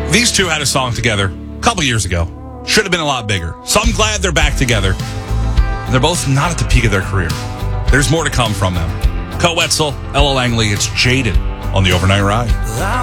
These two had a song together a couple years ago. Should have been a lot bigger. So I'm glad they're back together. And they're both not at the peak of their career. There's more to come from them. Co Wetzel, Ella Langley, it's Jaded on the Overnight Ride.